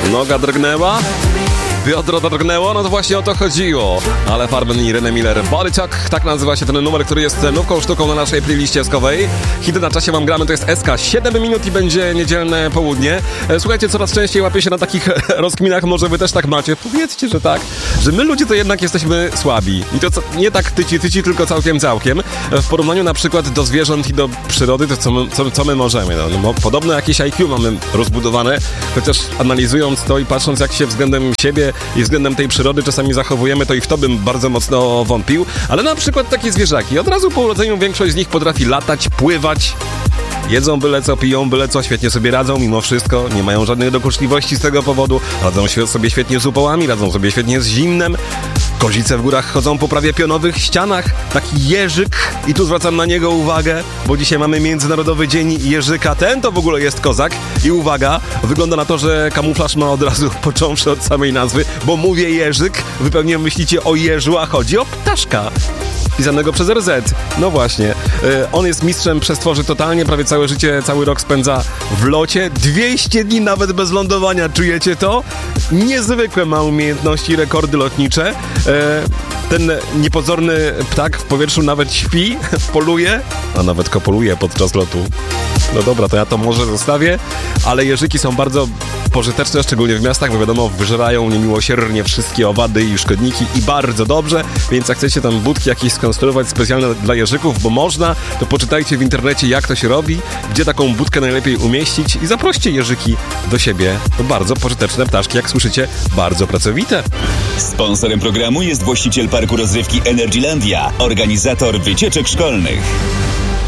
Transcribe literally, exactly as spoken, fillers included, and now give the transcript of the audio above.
Noga drgnęła? Biodro drgnęło? No to właśnie o to chodziło. Ale Farben i Irene Miller. Body Talk, tak nazywa się ten numer, który jest nową sztuką na naszej playliście eskowej. Hity na czasie wam gramy, to jest S K. siedem minut i będzie niedzielne południe. Słuchajcie, coraz częściej łapię się na takich rozkminach, może wy też tak macie. Powiedzcie, że tak. Że my ludzie to jednak jesteśmy słabi. I to co, nie tak tyci, tyci, tylko całkiem, całkiem. W porównaniu na przykład do zwierząt i do przyrody, to co my, co, co my możemy? No, no, podobno jakieś I Q mamy rozbudowane, chociaż analizując to i patrząc, jak się względem siebie i względem tej przyrody czasami zachowujemy, to i w to bym bardzo mocno wątpił. Ale na przykład takie zwierzaki. Od razu po urodzeniu większość z nich potrafi latać, pływać. Jedzą byle co, piją byle co, świetnie sobie radzą mimo wszystko, nie mają żadnych dokuczliwości z tego powodu, radzą sobie świetnie z upałami, radzą sobie świetnie z zimnem. Kozice w górach chodzą po prawie pionowych ścianach. Taki jeżyk, i tu zwracam na niego uwagę, bo dzisiaj mamy Międzynarodowy Dzień Jeżyka. Ten to w ogóle jest kozak. I uwaga, wygląda na to, że kamuflaż ma od razu, począwszy od samej nazwy, bo mówię jeżyk, wy pewnie myślicie o jeżu, a chodzi o ptaszka. Pisanego przez R Z. No właśnie. Yy, on jest mistrzem przestworzy totalnie, prawie całe życie, cały rok spędza w locie. dwieście dni nawet bez lądowania, czujecie to? Niezwykłe ma umiejętności, rekordy lotnicze. Yy, ten niepozorny ptak w powietrzu nawet śpi, poluje, a nawet kopuluje podczas lotu. No dobra, to ja to może zostawię, ale jeżyki są bardzo pożyteczne, szczególnie w miastach, bo wiadomo, wyżerają niemiłosiernie wszystkie owady i szkodniki i bardzo dobrze, więc jak chcecie tam budki jakieś skonstruować specjalne dla jeżyków, bo można, to poczytajcie w internecie, jak to się robi, gdzie taką budkę najlepiej umieścić i zaproście jeżyki do siebie. To bardzo pożyteczne ptaszki, jak słyszycie, bardzo pracowite. Sponsorem programu jest właściciel parku rozrywki Energylandia, organizator wycieczek szkolnych.